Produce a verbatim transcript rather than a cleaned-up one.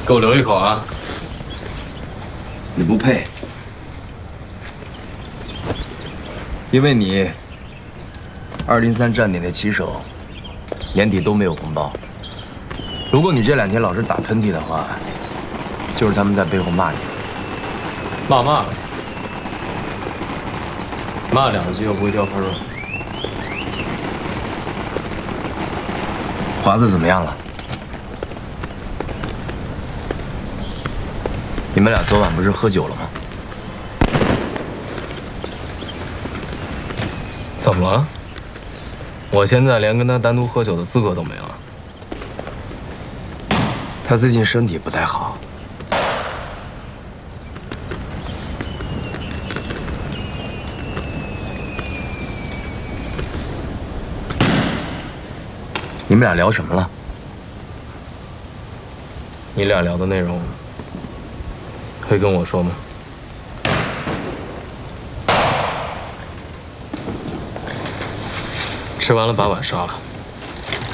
给我留一口啊！ 你不配，因为你二零三站点的骑手年底都没有红包。如果你这两天老是打喷嚏的话，就是他们在背后骂你。 骂骂骂两句又不会掉分儿。 华子怎么样了？你们俩昨晚不是喝酒了吗？ 怎么了？我现在连跟他单独喝酒的资格都没了。 他最近身体不太好。你们俩聊什么了？ 你俩聊的内容，会跟我说吗？吃完了把碗刷了。